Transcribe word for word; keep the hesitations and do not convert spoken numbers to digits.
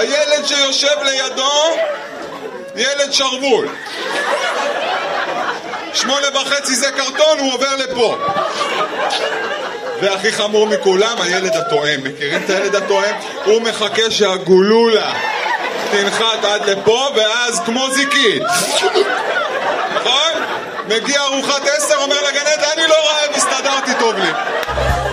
הילד שיושב לידו, ילד שרבול. שמונה וחצי זה קרטון, הוא עובר לפה. והכי חמור מכולם, הילד התואם. מכירים את הילד התואם? הוא מחכה שהגולולה תנחת עד לפה, ואז כמו זיקית. נכון? מגיע ארוחת עשר, אומר לגננת, אני לא רעב, הסתדרתי טוב לי.